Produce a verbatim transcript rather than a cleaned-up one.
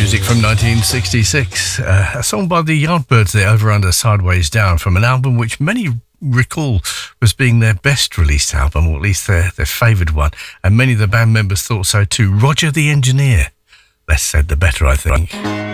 music from nineteen sixty-six. Uh, a song by the Yardbirds there, Over Under Sideways Down, from an album which many recall was being their best released album, or at least their, their favoured one. And many of the band members thought so too. Roger the Engineer. Less said the better, I think.